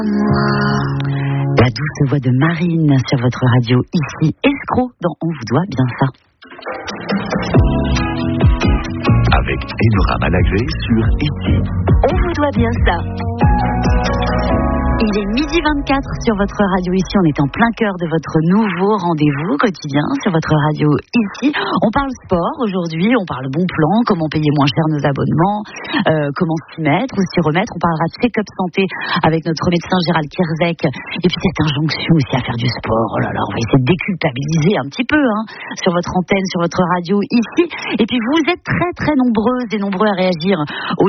La douce voix de Marine sur votre radio, ici Escroc dans On vous doit bien ça. Avec Enora Malagré sur ici. On vous doit bien ça. Il est 12h24 sur votre radio ici. On est en plein cœur de votre nouveau rendez-vous quotidien sur votre radio ici. On parle sport aujourd'hui, on parle bon plan, comment payer moins cher nos abonnements, comment s'y mettre ou s'y remettre. On parlera de check-up santé avec notre médecin Gérald Kierzek. Et puis cette injonction aussi à faire du sport. Oh là là, on va essayer de déculpabiliser un petit peu sur votre antenne, sur votre radio ici. Et puis vous êtes très très nombreuses et nombreux à réagir au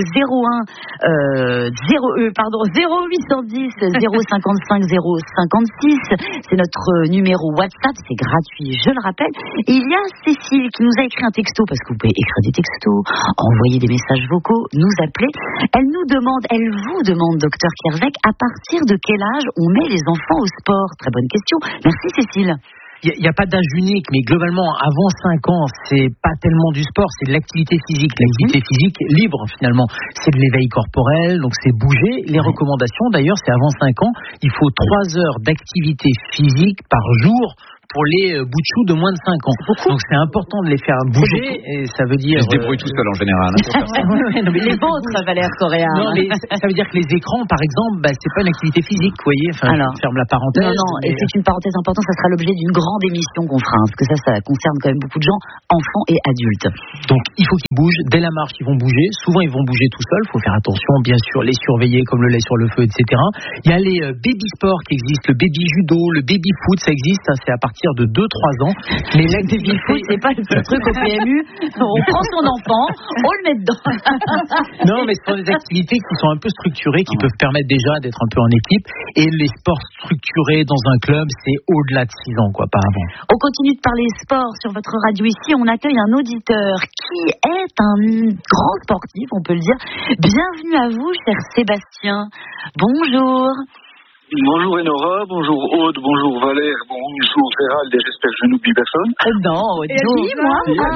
0810 055 056. C'est notre numéro WhatsApp, c'est gratuit, je le rappelle. Et il y a Cécile qui nous a écrit un texto, parce que vous pouvez écrire des textos, envoyer des messages vocaux, nous appeler. Elle vous demande, docteur Kierzek, à partir de quel âge on met les enfants au sport? Très bonne question. Merci Cécile. Il n'y a pas d'âge unique, mais globalement, avant 5 ans, c'est pas tellement du sport, c'est de l'activité physique. L'activité physique libre, finalement. C'est de l'éveil corporel, donc c'est bouger. Les recommandations, d'ailleurs, c'est avant 5 ans, il faut 3 heures d'activité physique par jour pour les bouts de choux de moins de 5 ans. Donc c'est important de les faire bouger, et ça veut dire... Ils se débrouillent tout seuls en général. Les vôtres, Valère Correa. Non, mais ça veut dire que les écrans, par exemple, c'est pas une activité physique, vous voyez. Enfin, je ferme la parenthèse. Non, et c'est une parenthèse importante, ça sera l'objet d'une grande émission qu'on fera, parce que ça concerne quand même beaucoup de gens, enfants et adultes. Donc il faut qu'ils bougent. Dès la marche, ils vont bouger. Souvent, ils vont bouger tout seuls. Il faut faire attention, bien sûr, les surveiller comme le lait sur le feu, etc. Il y a les baby sports qui existent, le baby judo, le baby foot, ça existe. C'est à partir de 2-3 ans. Mais l'activité foot, c'est pas le petit truc au PMU. On prend son enfant, on le met dedans. Non, mais ce sont des activités qui sont un peu structurées, qui peuvent permettre déjà d'être un peu en équipe. Et les sports structurés dans un club, c'est au-delà de 6 ans, pas avant. On continue de parler sport sur votre radio ici. On accueille un auditeur qui est un grand sportif, on peut le dire. Bienvenue à vous, cher Sébastien. Bonjour. Bonjour Enora, bonjour Aude, bonjour Valère, bonjour Gérald, et j'espère que je n'oublie personne. Non, moi,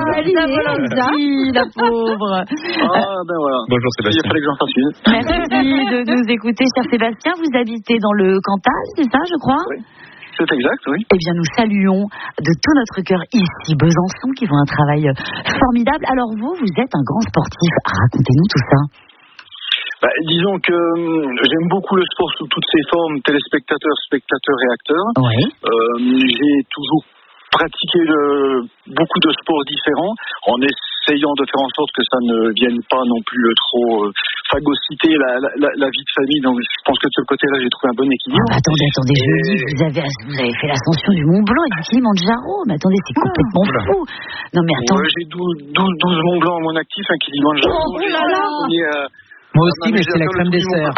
la pauvre. Ben voilà. Bonjour Sébastien. Il fallait que j'en fasse une. Merci de nous écouter, cher Sébastien. Vous habitez dans le Cantal, c'est ça, je crois? Oui. C'est exact, oui. Eh bien, nous saluons de tout notre cœur ici Besançon, qui font un travail formidable. Alors vous êtes un grand sportif. Racontez-nous tout ça. Disons que j'aime beaucoup le sport sous toutes ses formes, téléspectateurs, spectateurs et acteurs. Oui. J'ai toujours pratiqué beaucoup de sports différents en essayant de faire en sorte que ça ne vienne pas non plus trop phagocyter la vie de famille. Donc je pense que de ce côté-là, j'ai trouvé un bon équilibre. Attendez, je vous dis, vous avez fait l'ascension du Mont Blanc et du Kilimanjaro. Mais attendez, c'est complètement fou. Non mais attendez. J'ai 12 Mont Blanc à mon actif, un Kilimanjaro. Oh là là. Moi aussi, mais c'est la crème dessert.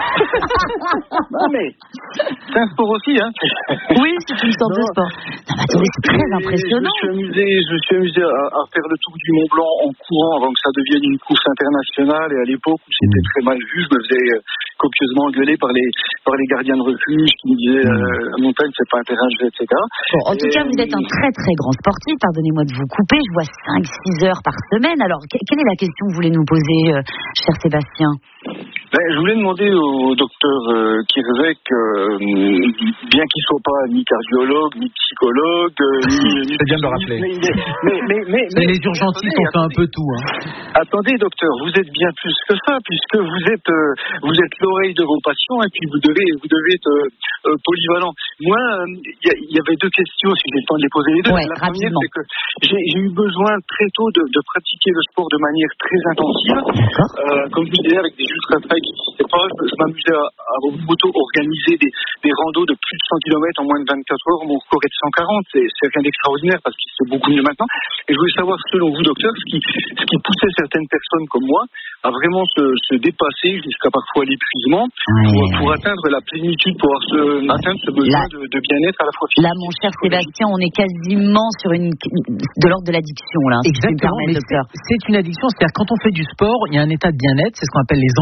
Non, mais c'est un sport aussi, Oui, c'est une sorte de sport. Non, mais attendez, c'est très impressionnant. Je me suis amusé à faire le tour du Mont Blanc en courant avant que ça devienne une course internationale. Et à l'époque où c'était très mal vu, je me faisais copieusement engueuler par les gardiens de refuge qui me disaient la montagne, c'est pas un terrain de jeu, etc. Bon, en tout cas, vous êtes un très très grand sportif. Pardonnez-moi de vous couper. Je vois 5-6 heures par semaine. Alors, quelle est la question que vous voulez nous poser, cher Sébastien? Je voulais demander au docteur Kierzek, bien qu'il ne soit pas ni cardiologue, ni psychologue, ni... C'est bien de le rappeler. Mais les urgentistes ont fait un peu tout. Attendez, docteur, vous êtes bien plus que ça, puisque vous êtes l'oreille de vos patients, et puis vous devez être polyvalent. Moi, il y avait 2 questions, si j'ai le temps de les poser les deux. Ouais, la première, c'est que j'ai eu besoin très tôt de pratiquer le sport de manière très intensive. Comme je disais, avec des ultra-trails qui n'existaient pas, je m'amusais à auto-organiser des randos de plus de 100 km en moins de 24 heures. Mon record est de 140, c'est rien d'extraordinaire parce qu'il se fait beaucoup mieux maintenant. Et je voulais savoir, selon vous, docteur, ce qui poussait certaines personnes comme moi à vraiment se dépasser jusqu'à parfois l'épuisement pour atteindre la plénitude, pour atteindre ce besoin de bien-être à la fois physique. Là, mon cher Sébastien, on est quasiment sur de l'ordre de l'addiction, là. Exactement, mais c'est une addiction, c'est-à-dire quand on fait du sport, il y a un état de bien-être, c'est ce qu'on appelle les endorphines,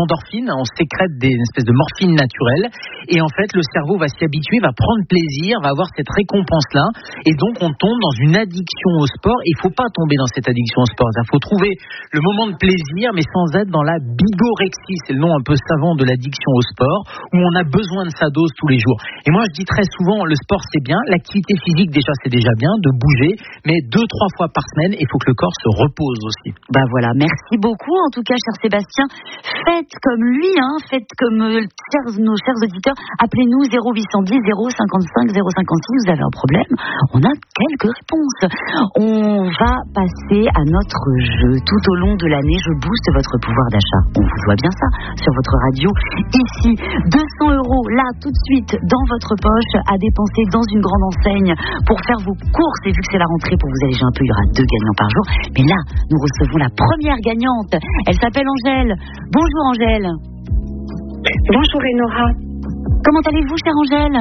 on sécrète une espèce de morphine naturelle, et en fait le cerveau va s'y habituer, va prendre plaisir, va avoir cette récompense-là, et donc on tombe dans une addiction au sport. Il ne faut pas tomber dans cette addiction au sport, il faut trouver le moment de plaisir, mais sans être dans la bigorexie, c'est le nom un peu savant de l'addiction au sport, où on a besoin de sa dose tous les jours. Et moi je dis très souvent, le sport c'est bien, l'activité physique déjà c'est déjà bien, de bouger, mais 2-3 fois par semaine, il faut que le corps se repose aussi. Bah voilà, merci beaucoup en tout cas cher Sébastien, faites comme lui, faites comme nos chers auditeurs, appelez-nous 0810 055 056, vous avez un problème, on a quelques réponses. On va passer à notre jeu. Tout au long de l'année, je booste votre pouvoir d'achat. On vous voit bien ça sur votre radio ici. 200 € là tout de suite dans votre poche à dépenser dans une grande enseigne pour faire vos courses. Et vu que c'est la rentrée, pour vous alléger un peu, il y aura 2 gagnants par jour. Mais là, nous recevons la première gagnante. Elle s'appelle Angèle. Bonjour Angèle. Bonjour Enora. Comment allez-vous, chère Angèle?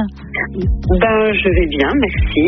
Je vais bien, merci.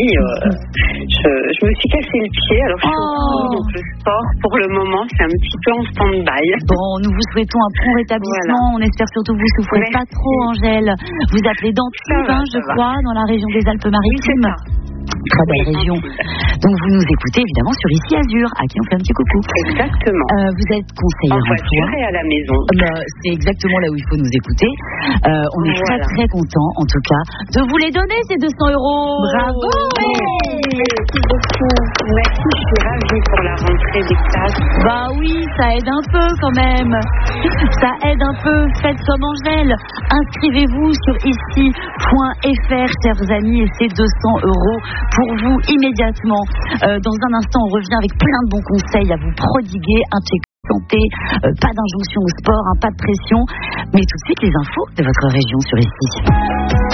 Je me suis cassé le pied, alors je suis au bout, donc le sport, pour le moment, c'est un petit peu en stand-by. Bon, nous vous souhaitons un prompt rétablissement. Voilà. On espère surtout que vous ne souffrez pas trop, Angèle. Vous appelez d'Antibes, je crois, dans la région des Alpes-Maritimes. Oui, très belle région. Donc vous nous écoutez évidemment sur Ici Azur, à qui on fait un petit coucou. Exactement. Vous êtes conseillère en voiture et à la maison. C'est exactement là où il faut nous écouter. On est très très content en tout cas de vous les donner ces 200 €. Bravo. Merci beaucoup. Merci, je suis ravie pour la rentrée des classes. Bah oui, ça aide un peu quand même. Ça aide un peu. Faites comme Angèle. Inscrivez-vous sur ici.fr, chers amis, et c'est 200 € pour vous immédiatement. Dans un instant, on revient avec plein de bons conseils à vous prodiguer. Un check santé, pas d'injonction au sport, pas de pression. Mais tout de suite, les infos de votre région sur Ici.